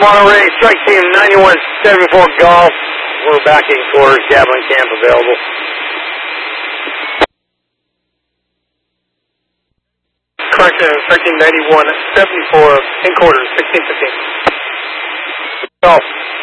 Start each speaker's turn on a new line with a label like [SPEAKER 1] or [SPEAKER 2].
[SPEAKER 1] Monterey, strike team 9174 Golf. We're backing quarters, Gavilan camp available.
[SPEAKER 2] Correction, strike team 9174 in quarters, 1615.
[SPEAKER 1] Golf.